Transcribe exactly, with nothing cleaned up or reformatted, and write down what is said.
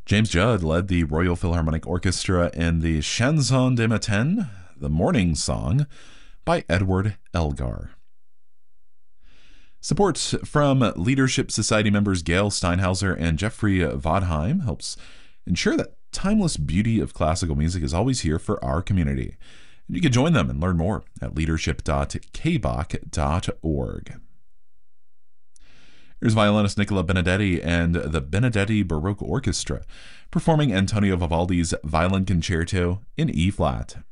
James Judd led the Royal Philharmonic Orchestra in the Chanson de Matin, the morning song, by Edward Elgar. Support from Leadership Society members Gail Steinhauser and Jeffrey Vodheim helps ensure that timeless beauty of classical music is always here for our community. And you can join them and learn more at leadership dot k b o c dot org. Here's violinist Nicola Benedetti and the Benedetti Baroque Orchestra performing Antonio Vivaldi's Violin Concerto in E-flat.